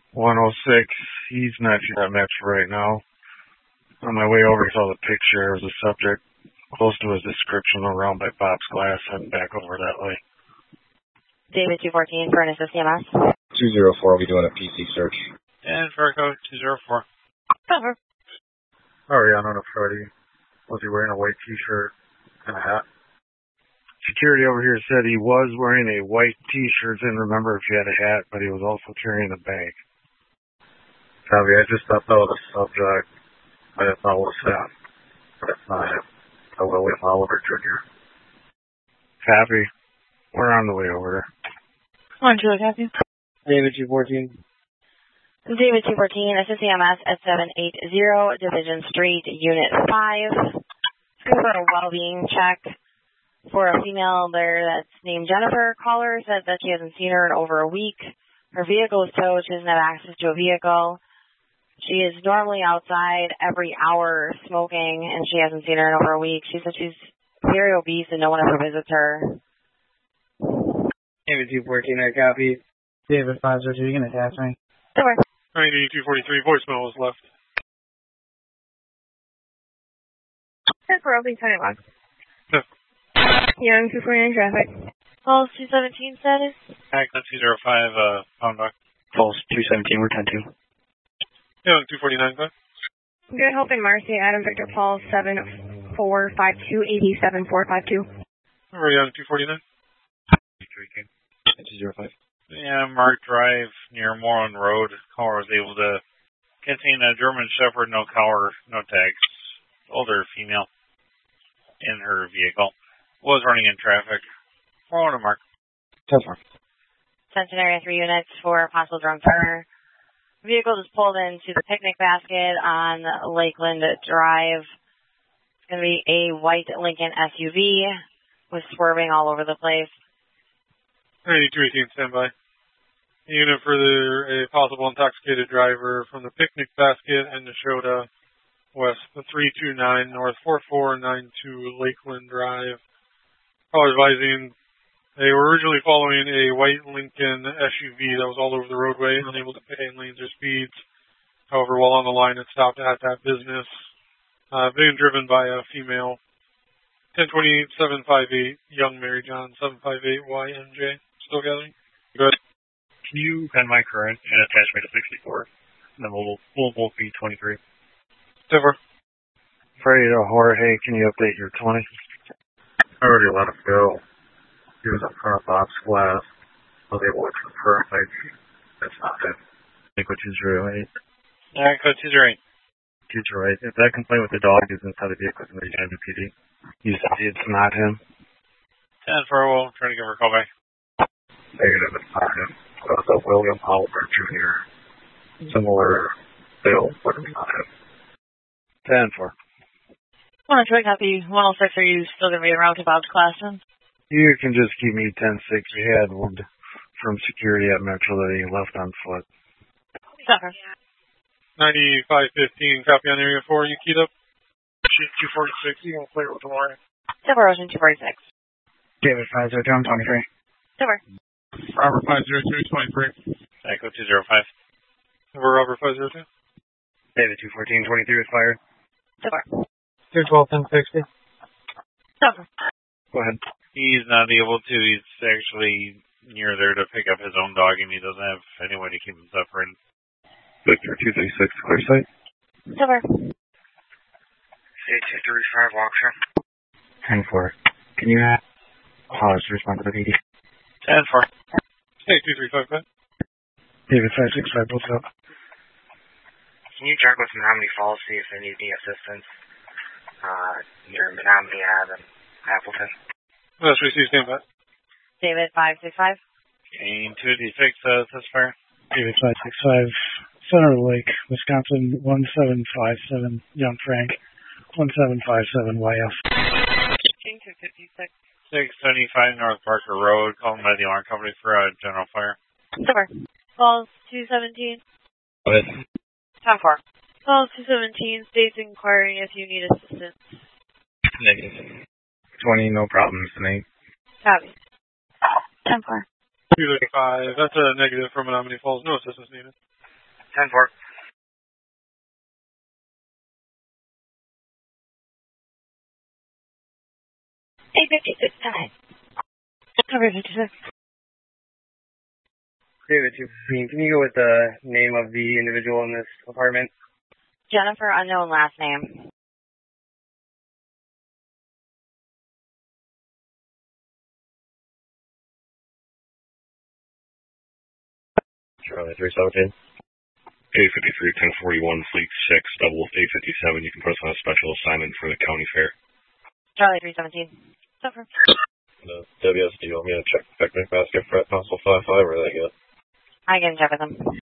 106. He's not sure that match right now. On my way over, I saw the picture of the subject close to his description around by Bob's Glass, heading back over that way. David 214, Furnace CMS. 204, we'll be doing a PC search. And Fargo 204. Cover. Ariana on a Friday. Was he wearing a white t-shirt and a hat? Security over here said he was wearing a white t-shirt, didn't remember if he had a hat, but he was also carrying a bag. Copy, I just thought that was a subject. I just thought it was that. But it's not him. So William Oliver Jr. Copy. We're on the way over there. Come on, Julie, copy. David 214. David 214, assist CMS at 780 Division Street, Unit 5. For a well-being check for a female there that's named Jennifer. Caller said that she hasn't seen her in over a week. Her vehicle is towed. She doesn't have access to a vehicle. She is normally outside every hour smoking, and she hasn't seen her in over a week. She said she's very obese and no one ever visits her. David 214, I copy. David 502, you can attach me. Sure. 243, voicemail was left. That's for opening 10 o'clock. Yeah. Young 249 traffic. Pulse 217 status. Agnes 205, pound dock. Pulse 217, we're 10-2. Young 249, go ahead. Good Hope in Marcy, Adam Victor Paul 7452-87452. We're Young 249. 205. Yeah, Mark Drive near Moreland Road. Caller was able to contain a German Shepherd, no collar, no tags. Older female in her vehicle. Was running in traffic. Forward to Mark. 10-4. Centenary 3 units for possible drunk driver. Vehicle just pulled into the picnic basket on Lakeland Drive. It's going to be a white Lincoln SUV with swerving all over the place. 9218, standby. Unit for a possible intoxicated driver from the picnic basket and Neshota West 329 North 4492 Lakeland Drive. Caller advising they were originally following a white Lincoln SUV that was all over the roadway, unable to maintain lanes or speeds. However, while on the line, it stopped at that business. Being driven by a female. 1028-758, Young Mary John 758-YMJ. Still gathering? Good. Can you pen my current and attach me to 64? And then we'll both be 23. Differ. Freddie to Jorge, can you update your 20? I already let him go. He was in front of Bob's Glass. I was able to confirm that's not him. I think what 208. Alright, code 208. 208. If that complaint with the dog is inside the vehicle in the PD, you say it's not him? 10-4, we'll try to give her a call back. Negative, it's not him. So it's a William Oliver Jr. Similar bill, but it's not him. 10-4. 103, copy 106. Are you still going to be around to Bob's Glass then? You can just keep me 10-6. We had one from security at Metro that he left on foot. Suffer. 9515, copy on area 4. You keyed up? Sheet 246. You can clear it with tomorrow. Silver Ocean 246. David 502, I'm 23. Silver. Robert 502, 23. Echo 205. Silver Robert 502. David 214, 23 with fire. Silver. 212, 1060. Silver. Go ahead. He's not able to. He's actually near there to pick up his own dog, and he doesn't have any way to keep him separated. Victor 236, clear site. Silver. C235, auction. 10-4. Can you pause to respond to the PD? 10-4. State 235, go ahead. David 565, what's up? Can you check with Menominee Falls, see if they need any assistance near Menominee Ave and Appleton? That's received, standby. David 565. Gain 2D6, Cesspire. David 565, Center Lake, Wisconsin 1757, Young Frank 1757 YF. King 256. 675 North Parker Road, calling by the alarm company for a general fire. Silver. Calls 217. Go ahead. 10-4. Calls 217. States inquiring if you need assistance. Negative. 20, no problems tonight. Copy. 10-4. 235, that's a negative from Menominee Falls. No assistance needed. 10-4. 856 time. Cover 56. David 214, can you go with the name of the individual in this apartment? Jennifer, unknown last name. Charlie 317. 853, 1041, Fleet 6, double 857. You can put us on a special assignment for the county fair. Charlie 317. Suffer. The WSD, you want me to check the picnic basket for at Council 55 or that yet? I can check with them.